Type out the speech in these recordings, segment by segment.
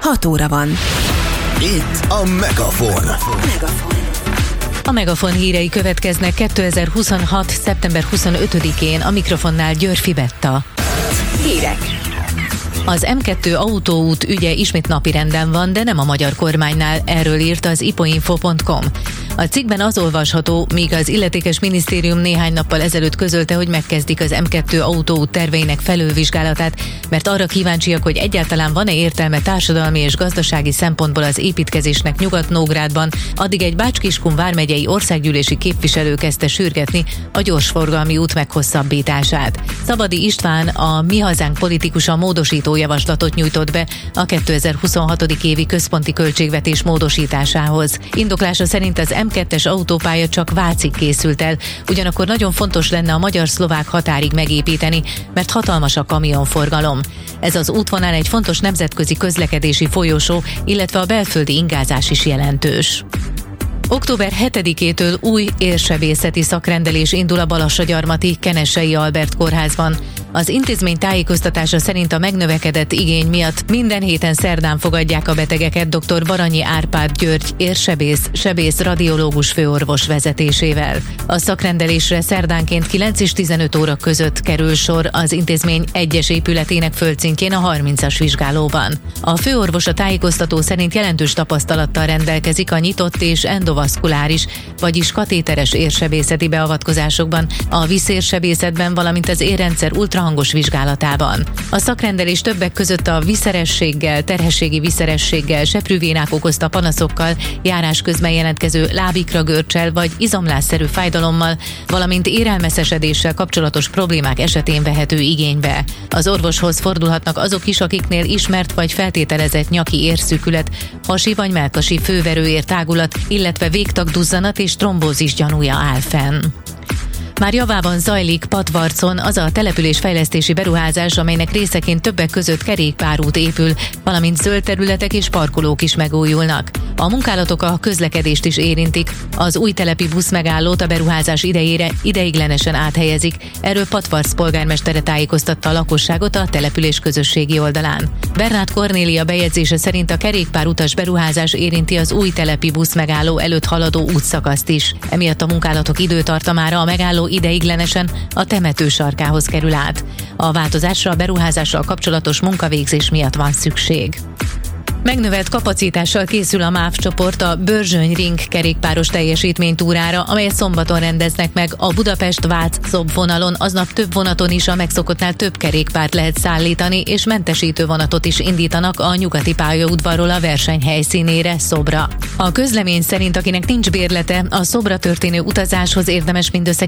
6 óra van. Itt a Megafon. A Megafon hírei következnek 2026. szeptember 25-én, a mikrofonnál Györfi Betta. Hírek. Az M2 autóút ügye ismét napirenden van, de nem a magyar kormánynál, erről írt az ipoinfo.com. A cikkben az olvasható, míg az illetékes minisztérium néhány nappal ezelőtt közölte, hogy megkezdik az M2 autóút terveinek felülvizsgálatát, mert arra kíváncsiak, hogy egyáltalán van-e értelme társadalmi és gazdasági szempontból az építkezésnek Nyugat-Nógrádban, addig egy Bács-Kiskun vármegyei országgyűlési képviselő kezdte sürgetni a gyorsforgalmi út meghosszabbítását. Szabadi István, a Mi Hazánk politikusa módosító javaslatot nyújtott be a 2026. évi központi költségvetés módosításához. Indoklása szerint az M2-es autópálya csak Vácig készült el, ugyanakkor nagyon fontos lenne a magyar-szlovák határig megépíteni, mert hatalmas a kamionforgalom. Ez az útvonal egy fontos nemzetközi közlekedési folyosó, illetve a belföldi ingázás is jelentős. Október 7-től új érsebészeti szakrendelés indul a Balassagyarmati Kenessei Albert kórházban. Az intézmény tájékoztatása szerint a megnövekedett igény miatt minden héten szerdán fogadják a betegeket dr. Baranyi Árpád György érsebész radiológus főorvos vezetésével. A szakrendelésre szerdánként 9 és 15 óra között kerül sor az intézmény egyes épületének földszintjén a 30-as vizsgálóban. A főorvos a tájékoztató szerint jelentős tapasztalattal rendelkezik a nyitott és endovaszkuláris, vagyis katéteres érsebészeti beavatkozásokban, a vízérsebészetben, valamint az érrendszer ultrahangos vizsgálatában. A szakrendelés többek között a viszerességgel, terhességi viszerességgel, seprűvénák okozta panaszokkal, járás közben jelentkező lábikragörccsel vagy izomlázszerű fájdalommal, valamint érelmeszesedéssel kapcsolatos problémák esetén vehető igénybe. Az orvoshoz fordulhatnak azok is, akiknél ismert vagy feltételezett nyaki érszűkület, hasi vagy mellkasi főverőér tágulat, illetve végtagduzzanat és trombózis gyanúja áll fenn. Már javában zajlik Patvarcon az a településfejlesztési beruházás, amelynek részeként többek között kerékpárút épül, valamint zöld területek és parkolók is megújulnak. A munkálatok a közlekedést is érintik. Az új telepi buszmegállót a beruházás idejére ideiglenesen áthelyezik. Erről Patvarc polgármestere tájékoztatta a lakosságot a település közösségi oldalán. Bernát Kornélia bejegyzése szerint a kerékpárutas beruházás érinti az új telepi buszmegálló előtt haladó útszakaszt is. Emiatt a munkálatok időtartamára a megálló ideiglenesen a temető sarkához kerül át. A változásra a beruházással kapcsolatos munkavégzés miatt van szükség. Megnövelt kapacitással készül a MÁV csoport a Börzsöny Ring kerékpáros teljesítménytúrára, amelyet szombaton rendeznek meg. A Budapest-Vác-Szob vonalon aznap több vonaton is a megszokottnál több kerékpárt lehet szállítani, és mentesítő vonatot is indítanak a nyugati pályaudvarról a verseny helyszínére, Szobra. A közlemény szerint, akinek nincs bérlete, a Szobra történő utazáshoz érdemes mindössze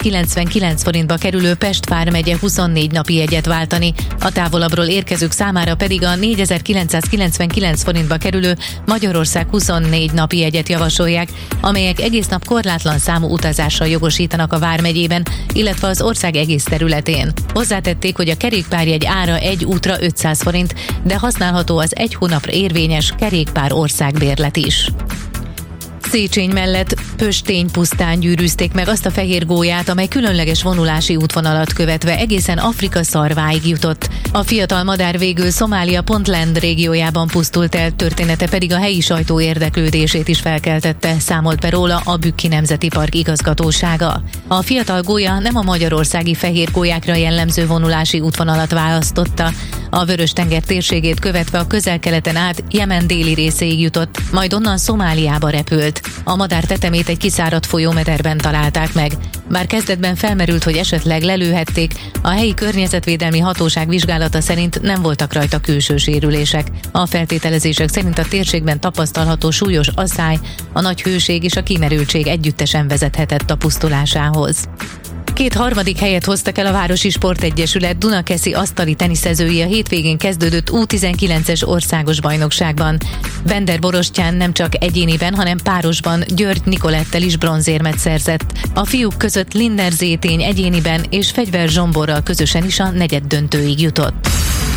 999 forintba kerülő Pest vármegye 24 napi jegyet váltani, a távolabbról érkezők számára pedig a 4999 forintba kerülő Magyarország 24 napi jegyet javasolják, amelyek egész nap korlátlan számú utazásra jogosítanak a vármegyében, illetve az ország egész területén. Hozzátették, hogy a kerékpárjegy ára egy útra 500 forint, de használható az egy hónapra érvényes kerékpár országbérlet is. Széchenyi mellett Pöstény pusztán gyűrűzték meg azt a fehér gólyát, amely különleges vonulási útvonalat követve egészen Afrika szarváig jutott. A fiatal madár végül Szomália Puntland régiójában pusztult el, története pedig a helyi sajtó érdeklődését is felkeltette, számolt be róla a Bükki Nemzeti Park igazgatósága. A fiatal gólya nem a magyarországi fehér gólyákra jellemző vonulási útvonalat választotta. A Vörös-tenger térségét követve a Közel-Keleten át Jemen déli részéig jutott, majd onnan Szomáliába repült. A madár tetemét egy kiszáradt folyómederben találták meg. Bár kezdetben felmerült, hogy esetleg lelőhették, a helyi környezetvédelmi hatóság vizsgálata szerint nem voltak rajta külső sérülések. A feltételezések szerint a térségben tapasztalható súlyos asszály, a nagy hőség és a kimerültség együttesen vezethetett a pusztulásához. 2 harmadik helyet hoztak el a Városi Sportegyesület Dunakeszi asztali teniszezői a hétvégén kezdődött U19-es országos bajnokságban. Bender Borostyán nem csak egyéniben, hanem párosban György Nikolettel is bronzérmet szerzett. A fiúk között Lindner Zétény egyéniben és Fegyver Zsomborral közösen is a negyeddöntőig jutott.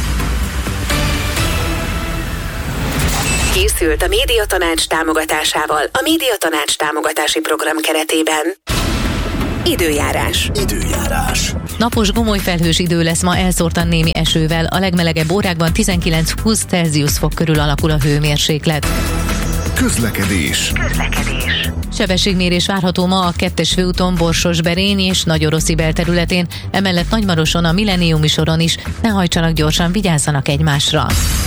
Készült a Médiatanács támogatásával a Médiatanács támogatási program keretében. Időjárás. Napos, gomoly felhős idő lesz ma elszórtan némi esővel, a legmelegebb órákban 19-20 Celsius fok körül alakul a hőmérséklet. Közlekedés. Sebességmérés várható ma a 2-es főúton Borsos-Berény és Nagyoroszi belterületén, emellett Nagymaroson a Millenniumi soron is. Ne hajtsanak gyorsan, vigyázzanak egymásra.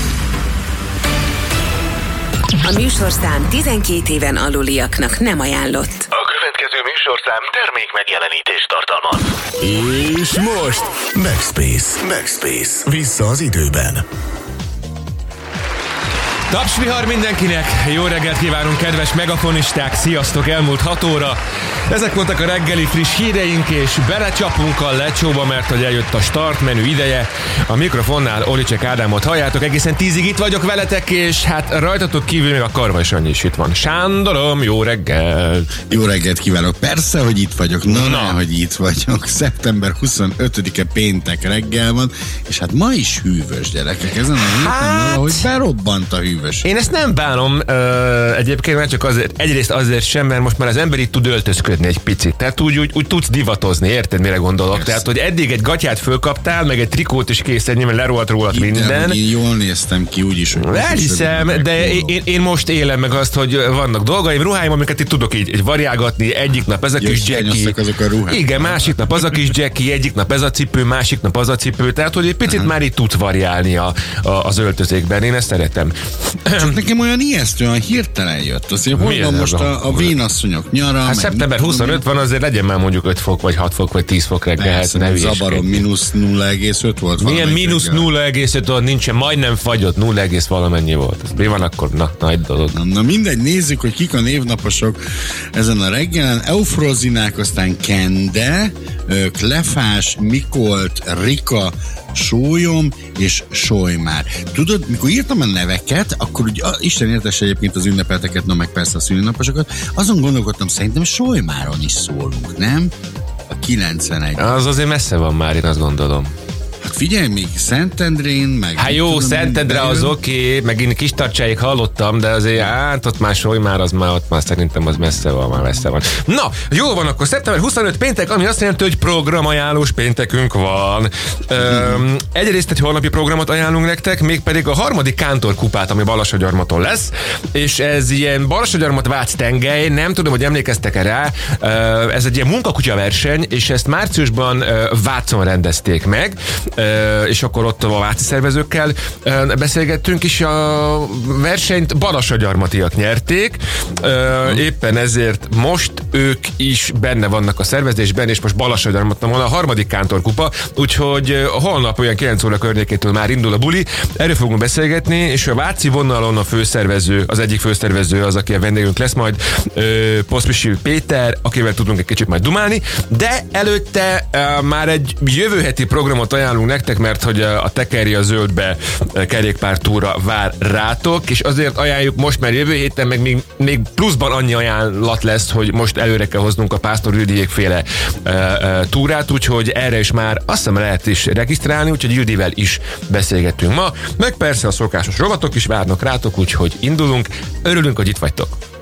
A műsorszám 12 éven aluliaknak nem ajánlott. A következő műsorszám termék megjelenítést tartalmaz. És most Backspace. Vissza az időben. Tapsvihar mindenkinek! Jó reggelt kívánunk, kedves megafonisták! Sziasztok, elmúlt 6 óra. Ezek voltak a reggeli friss híreink, és belecsapunk a lecsóba, mert hogy eljött a startmenü ideje. A mikrofonnál Olicek Ádámot halljátok, egészen 10-ig itt vagyok veletek, és hát rajtatok kívül még a Karvai Sanyi is itt van. Sándorom, jó reggel! Jó reggelt kívánok! Persze, hogy itt vagyok. Na, hogy itt vagyok. Szeptember 25-e péntek reggel van, és hát ma is hűvös, gyerekek. Ezen a héten valahogy berobbant a hűvös. Én ezt nem bánom egyébként, mert csak azért, egyrészt azért sem, mert most már az ember itt tud öltözködni egy picit. Tehát úgy tudsz divatozni, érted, mire gondolok? Persze. Tehát, hogy eddig egy gatyát fölkaptál, meg egy trikót is készen, nyilván lerohadt rólad minden. Én jól néztem ki, úgyis. Elhiszem, de én most élem meg azt, hogy vannak dolgaim, ruháim, amiket itt tudok így variálgatni. Egyik nap ez a kis Jackie. Igen, másik nap az a kis Jackie, egyik nap ez a cipő, másik nap az a cipő. Tehát, hogy egy picit már itt tudsz variálni az öltözékben. Én ezt szeretem. Csak nekem olyan ijesztően hirtelen jött. Azért hol van most a vénasszonyok nyara? Hát szeptember 25 van, azért legyen már mondjuk 5 fok, vagy 6 fok, vagy 10 fok reggel. Persze, nem zabarom, mínusz 0,5 volt. Milyen mínusz 0,5 volt, nincsen, majdnem fagyott, 0, valamennyi volt. Ez mi van akkor? Na, nagy dolog. Na mindegy, nézzük, hogy kik a névnaposok ezen a reggelen. Eufrozinák, aztán Kende, Klefás, Mikolt, Rika, Sólyom és Solymár. Tudod, mikor írtam a neveket, akkor ugye, Isten értesse egyébként az ünnepelteket, meg persze a szülinaposokat, azon gondolkodtam, szerintem Solymáron is szólunk, nem? A 91. Az azért messze van már, én azt gondolom. Hát figyelj, még Szentendrén, meg... Hát jó, Szentendre az oké, meg én Kistarcsáig hallottam, de azért ott már Solymár, ott már szerintem az messze van. Na, jó van, akkor szeptember 25 péntek, ami azt jelenti, hogy programajánlós péntekünk van. Egyrészt egy holnapi programot ajánlunk nektek, mégpedig a 3. Kántor kupát, ami Balassagyarmaton lesz, és ez ilyen Balassagyarmat-Vác-tengely, nem tudom, hogy emlékeztek-e rá, ez egy ilyen munkakutya verseny, és ezt márciusban Vácon rendezték meg, és akkor ott a váci szervezőkkel beszélgettünk, és a versenyt balassagyarmatiak nyerték, éppen ezért most ők is benne vannak a szervezésben, és most Balassagyarmaton van a 3. Kántorkupa, úgyhogy holnap olyan 9 óra környékétől már indul a buli, erről fogunk beszélgetni, és a váci vonalon a főszervező, az egyik főszervező az, aki a vendégünk lesz majd, Poszpisi Péter, akivel tudunk egy kicsit majd dumálni, de előtte már egy jövő heti programot ajánlunk nektek, mert hogy a Tekerje a zöldbe kerékpártúra vár rátok, és azért ajánljuk most, mert jövő héten meg még pluszban annyi ajánlat lesz, hogy most előre kell hoznunk a Pásztor Ildiék féle túrát, úgyhogy erre is már azt hiszem lehet is regisztrálni, úgyhogy Ildivel is beszélgettünk ma, meg persze a szokásos rovatok is várnak rátok, úgyhogy indulunk, örülünk, hogy itt vagytok.